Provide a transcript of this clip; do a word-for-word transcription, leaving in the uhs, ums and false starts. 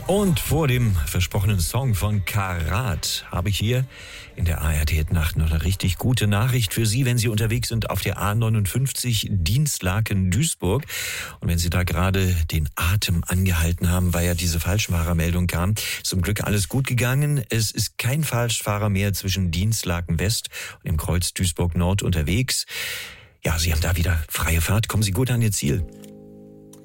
Und vor dem versprochenen Song von Karat habe ich hier in der A R D-Nacht noch eine richtig gute Nachricht für Sie, wenn Sie unterwegs sind auf der A neunundfünfzig Dienstlaken-Duisburg. Und wenn Sie da gerade den Atem angehalten haben, weil ja diese Falschfahrermeldung kam, zum Glück alles gut gegangen. Es ist kein Falschfahrer mehr zwischen Dienstlaken West und dem Kreuz Duisburg Nord unterwegs. Ja, Sie haben da wieder freie Fahrt. Kommen Sie gut an Ihr Ziel.